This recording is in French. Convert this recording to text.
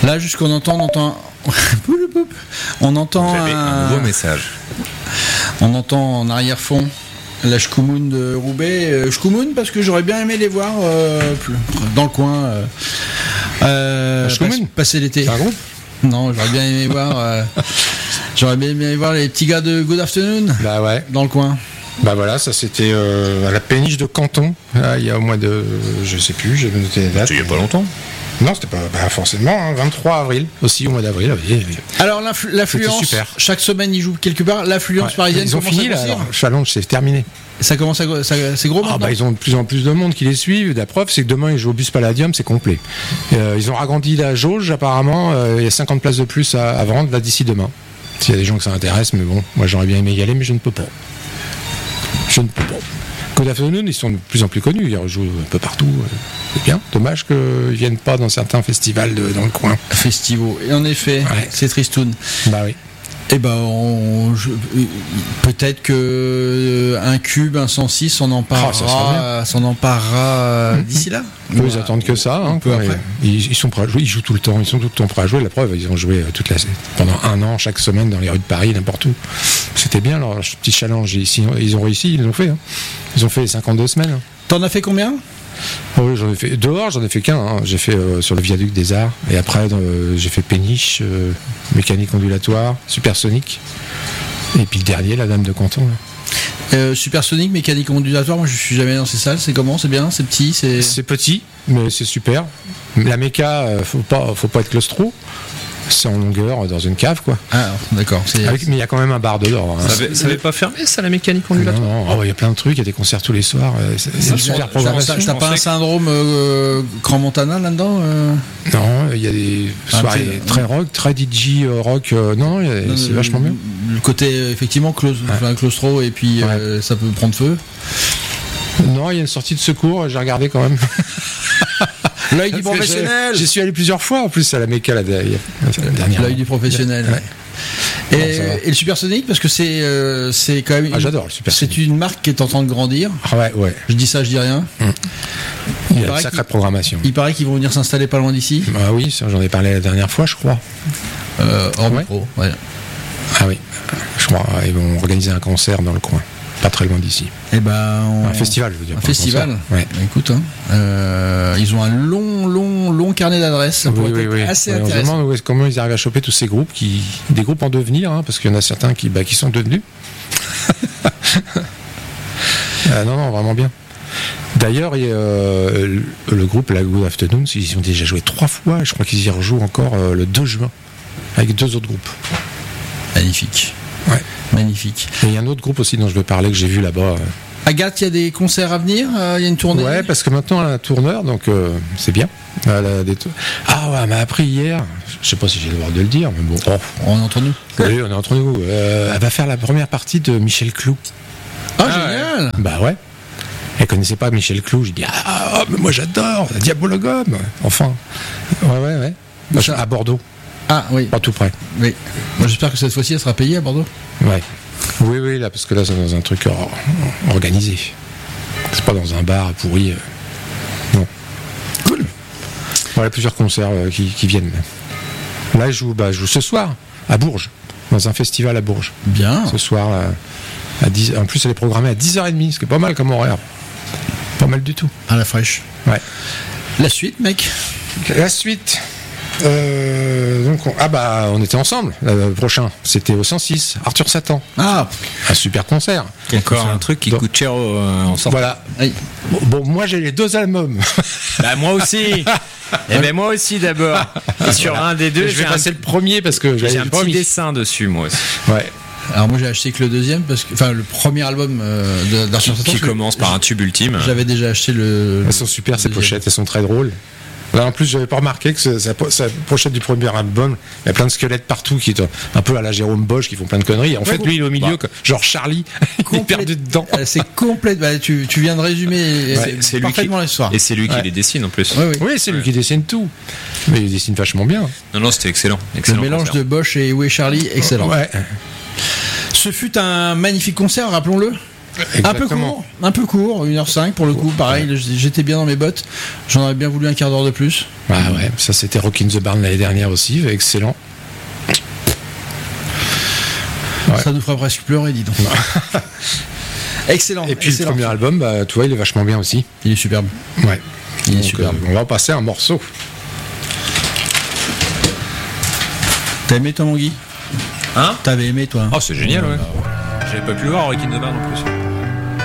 Là, jusqu'on entend, on entend un nouveau message. On entend en arrière-fond la Shkumun de Roubaix. Shkumun parce que j'aurais bien aimé les voir dans le coin. Passer l'été. C'est un groupe ? Non, j'aurais bien aimé voir. J'aurais bien aimé voir les petits gars de Good Afternoon. Bah ouais. Dans le coin. Bah voilà, ça c'était à la péniche de Canton. Là, il y a au mois de, je sais plus, j'ai noté les dates. Il y a pas longtemps. Non, c'était pas forcément, 23 avril, aussi au mois d'avril. Oui. Alors l'affluence, super. Chaque semaine ils jouent quelque part. L'affluence parisienne, ils ont fini là. Alors, Challenge, c'est terminé. Ça commence c'est gros maintenant. Ils ont de plus en plus de monde qui les suivent. La preuve, c'est que demain ils jouent au Bus Palladium, c'est complet. Ils ont agrandi la jauge, apparemment. Il y a 50 places de plus à vendre là d'ici demain. S'il y a des gens que ça intéresse, mais bon, moi j'aurais bien aimé y aller, mais je ne peux pas. Good Afternoon, ils sont de plus en plus connus, ils rejouent un peu partout. C'est bien. Dommage qu'ils ne viennent pas dans certains festivals dans le coin. Festivals. Et en effet, c'est tristoun. Bah oui. Eh ben, peut-être que un cube, un 106, s'en emparera d'ici là. Ils attendent que ça. Hein, ils sont prêts à jouer, ils jouent tout le temps. Ils sont tout le temps prêts à jouer. La preuve, ils ont joué pendant un an, chaque semaine, dans les rues de Paris, n'importe où. C'était bien leur petit challenge. Ils ont réussi, ils l'ont fait. Hein. Ils ont fait les 52 semaines. Hein. T'en as fait combien ? Oui, j'en ai fait dehors, j'en ai fait qu'un. Hein. J'ai fait sur le viaduc des Arts, et après j'ai fait péniche, mécanique ondulatoire, supersonique, et puis le dernier, la Dame de Canton. Supersonique, mécanique ondulatoire. Moi, je suis jamais dans ces salles. C'est comment ? C'est bien ? C'est petit ? C'est petit, mais c'est super. La méca, faut pas être claustro. C'est en longueur dans une cave, quoi. Ah, d'accord. Mais il y a quand même un bar dedans. Hein. Ça avait pas fermé, ça, la mécanique ondulatoire ? Non, il y a plein de trucs, il y a des concerts tous les soirs. C'est une super programmation. T'as pas un syndrome Grand Montana là-dedans Non, il y a des soirées très rock, très DJ rock. C'est vachement bien. Le côté, effectivement, claustro, et puis ça peut prendre feu. Non, il y a une sortie de secours, j'ai regardé quand même. L'œil du professionnel. J'y suis allé plusieurs fois en plus à la méca la dernière. L'œil du professionnel. Ouais. Et le supersonique, parce que c'est quand même. J'adore le supersonique. C'est une marque qui est en train de grandir. Ouais. Je dis ça, je dis rien. Il y a une sacrée programmation. Il paraît qu'ils vont venir s'installer pas loin d'ici. Bah oui, j'en ai parlé la dernière fois, je crois. Hors micro, ouais. Ah oui, je crois. Ils vont organiser un concert dans le coin. Pas très loin d'ici. Un festival, je veux dire. Un festival. Ouais. Écoute, ils ont un long carnet d'adresses. Ça pourrait être assez intéressant. On se demande comment ils arrivent à choper tous ces groupes, des groupes en devenir, hein, parce qu'il y en a certains qui sont devenus. Non, vraiment bien. D'ailleurs, le groupe la Good Afternoon, ils ont déjà joué 3 fois. Je crois qu'ils y rejouent encore le 2 juin avec 2 autres groupes. Magnifique. Ouais. Magnifique. Et il y a un autre groupe aussi dont je veux parler que j'ai vu là-bas. Agathe, il y a des concerts à venir, il y a une tournée. Ouais, parce que maintenant elle a un tourneur, donc c'est bien. Elle m'a appris hier, je sais pas si j'ai le droit de le dire, mais bon. On est entre nous. Oui, on est entre nous. Elle va faire la première partie de Michel Clou. Génial. Ouais. Bah ouais. Elle connaissait pas Michel Clou. J'ai dit mais moi j'adore, Diabologum. Enfin. Ouais. À Bordeaux. Ah oui. Pas tout près. Oui. Moi j'espère que cette fois-ci elle sera payée à Bordeaux. Ouais. Oui, là, parce que là c'est dans un truc organisé. C'est pas dans un bar pourri. Non. Cool. Voilà plusieurs concerts qui viennent. Là je joue ce soir à Bourges, dans un festival à Bourges. Bien. Ce soir à 10. En plus elle est programmée à 10h30, ce qui est pas mal comme horaire. Pas mal du tout. À la fraîche. Ouais. La suite, mec. La suite. On était ensemble. Le prochain, c'était au 106, Arthur Satan. Un super concert. Encore un truc qui coûte cher en sortant. Voilà. Oui. Bon, moi j'ai les 2 albums. Moi aussi. Moi aussi d'abord. Et sur un des deux, je vais passer le premier parce que j'ai un petit dessin dessus, moi aussi. Ouais. Alors moi j'ai acheté que le deuxième le premier album d'Arthur Satan qui commence par un tube ultime. J'avais déjà acheté Elles sont super ces pochettes, elles sont très drôles. Là en plus j'avais pas remarqué que sa pochette du premier album, il y a plein de squelettes partout qui sont un peu à la Jérôme Bosch qui font plein de conneries. Et en fait lui il est au milieu genre Charlie, il est perdu dedans. C'est complète. Tu viens de résumer c'est parfaitement l'histoire. Et c'est lui qui les dessine en plus. Oui, c'est lui qui dessine tout. Mais il dessine vachement bien. Non, c'était excellent. Le mélange de Bosch et Où est Charlie, excellent. Ouais. Ce fut un magnifique concert, rappelons-le. Exactement. Un peu court, 1h05 pour le coup, pareil, j'étais bien dans mes bottes, j'en aurais bien voulu un quart d'heure de plus. Ah ouais, ça c'était Rockin' the Barn l'année dernière aussi, excellent. Ouais. Ça nous fera presque pleurer, dis donc. Excellent. Et puis excellent. le premier album, bah, tu vois, il est vachement bien aussi. Il est superbe. Ouais. Il est Donc, superbe. on va passer un morceau. T'as aimé toi, mon Guy? Hein? T'avais aimé toi? Oh, c'est génial, ouais. J'avais pas pu le voir Rockin' the Barn en plus.